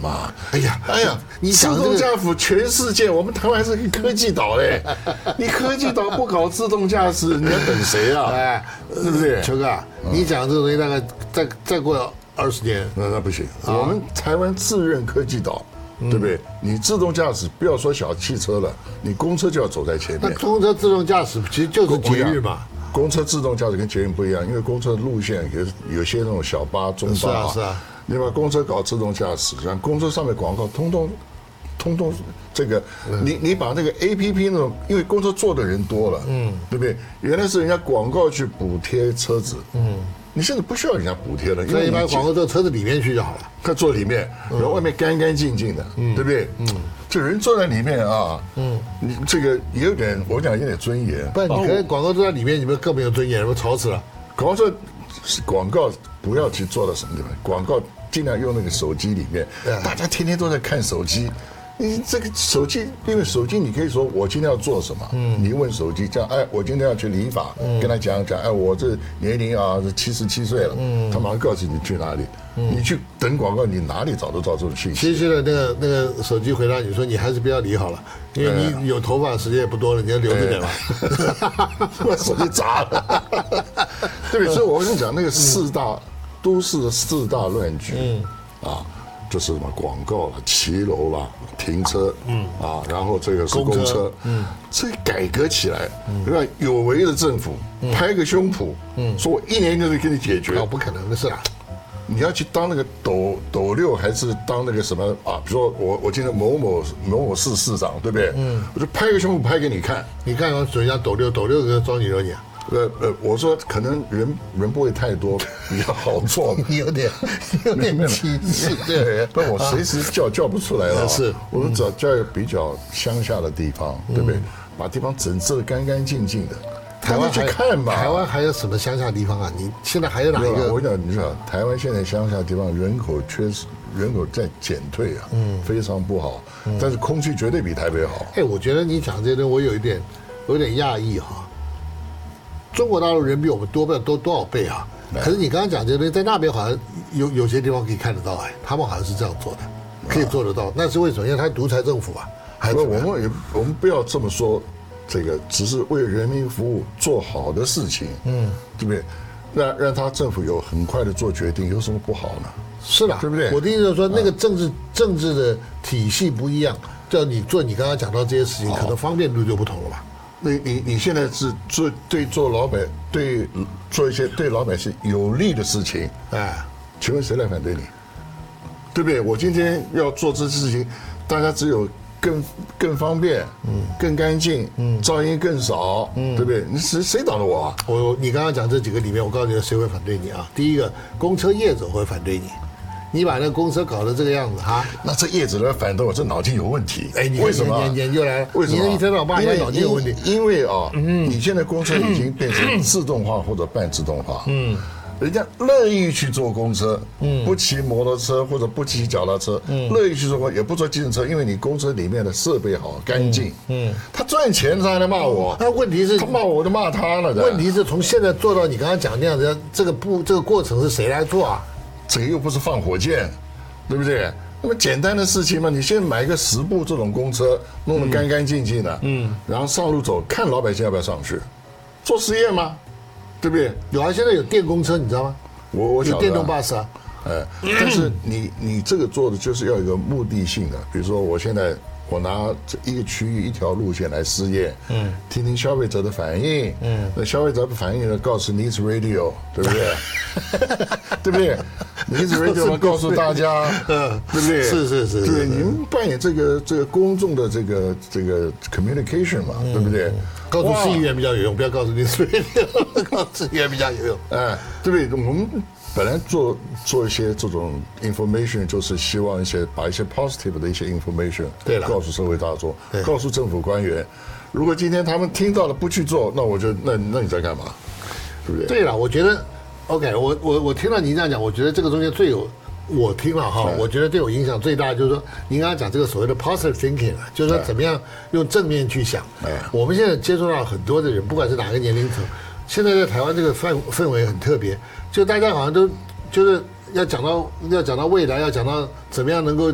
嘛。 哎呀，你自讲这个动驾驶全世界，我们台湾是个科技岛嘞，你科技岛不搞自动驾驶，你要等谁啊？ 哎， 对不对？ 球哥啊，你讲这个东西大概再过20年， 那不行，我们台湾自认科技岛。对不对？你自动驾驶不要说小汽车了，你公车就要走在前那面。 公车自动驾驶其实就是捷运嘛。 公车自动驾驶跟捷运不一样，因为公车的路线有些那种小巴、中巴是啊。 你把公车搞自动驾驶，像公车上面广告通通这个，你把那个 APP 那种，因为公车坐的人多了，对不对？原来是人家广告去补贴车子，你现在不需要人家补贴了，因为所以你把广告到车子里面去就好了。 他坐里面，然后外面干干净净的，对不对？这人坐在里面啊，你这个有点，我讲有点尊严。 不然你可以广告都在里面，你们更没有尊严，你们吵死了。 广告不要去做到什么地方，广告尽量用那个手机里面，大家天天都在看手机。你这个手机，因为手机你可以说我今天要做什么，你问手机这样，哎，我今天要去理发，跟他讲，哎，我这年龄啊是77岁了，他马上告诉你去哪里，你去等广告，你哪里找得到这种信息？ 其实现在那个手机回答你说你还是不要理好了，因为你有头发时间也不多了，你要留着点吧， 把手机砸了，对不对？所以我跟你讲那个都市的四大乱局，就是什么广告了、骑楼啦、停车，然后这个是公车，这改革起来，让有为的政府拍个胸脯，说我1年就能给你解决， 不可能的事啊！ 你要去当那个斗六，还是当那个什么啊？比如说我今天某某市市长，对不对？我就拍个胸脯拍给你看。 你看我嘴上斗六个招你惹你啊？ 我说可能人不会太多，比较好做。 有点歧视， 对，不然我随时叫不出来了。 是， 我们找叫比较乡下的地方，对不对？把地方整治得干干净净的。台湾去看吧。 台湾还有什么乡下地方啊？你现在还有哪一个？ 我讲，你知道，台湾现在乡下地方人口在减退啊，非常不好。但是空气绝对比台北好。 哎，我觉得你讲这些，我有点讶异哈。中国大陆人比我们多不了多少倍啊！可是你刚刚讲这些东西，在那边好像有些地方可以看得到，哎，他们好像是这样做的，可以做得到。那是为什么？因为他独裁政府啊，还是我们不要这么说，这个只是为人民服务做好的事情，对不对？让他政府有很快的做决定，有什么不好呢？ 是的， 对不对？ 我的意思是说，那个政治的体系不一样，叫你做你刚刚讲到这些事情，可能方便度就不同了吧？ 你现在是做老百做一些对老百姓有利的事情，哎，请问谁来反对你？对不对？我今天要做这事情，大家只有更方便，更干净，噪音更少，对不对？你谁挡着我啊？ 你刚刚讲这几个里面，我告诉你谁会反对你啊？第一个，公车业者会反对你。你把那个公车搞成这个样子哈， 那这业者来反对我，这脑筋有问题。 哎， 为什么？ 研究来了， 为什么？ 你一天到晚脑筋有问题。 因为啊，你现在公车已经变成自动化或者半自动化，人家乐意去坐公车，不骑摩托车或者不骑脚踏车，乐意去坐，也不坐计程车，因为你公车里面的设备好干净，他赚钱他还来骂我， 那问题是， 他骂我就骂他了。 问题是从现在做到你刚刚讲那样子，这个过程是谁来做啊？ 这个又不是放火箭，对不对？那么简单的事情嘛，你先买个10部这种公车，弄得干干净净的，然后上路走，看老百姓要不要上去，做实验吗？对不对？ 有啊，现在有电公车，你知道吗？ 我有电动巴士啊。 但是你这个做的就是要有一个目的性的，比如说我拿这一个区域一条路线来试验，听听消费者的反应，那消费者的反应呢，告诉 Needs Radio， 对不对？对不对？Needs Radio 告诉大家，对不对？ 是， 对，你们扮演这个公众的这个 communication 嘛，对不对？ 告诉市议员比较有用，不要告诉 Needs Radio， 告诉市议员比较有用， 哎，对不对？我们本来做一些这种 information， 就是希望把一些 positive 的一些 information 告诉社会大众，告诉政府官员。如果今天他们听到了不去做，那我就那你在干嘛？对不对？ 对了，我觉得 OK， 我听到您这样讲，我觉得这个中间我听了哈，我觉得对我影响最大就是说，您刚刚讲这个所谓的 positive thinking， 就是说怎么样用正面去想。我们现在接触到很多的人，不管是哪个年龄层。现在在台湾这个氛围很特别，就大家好像都就是要讲到未来，要讲到怎么样能够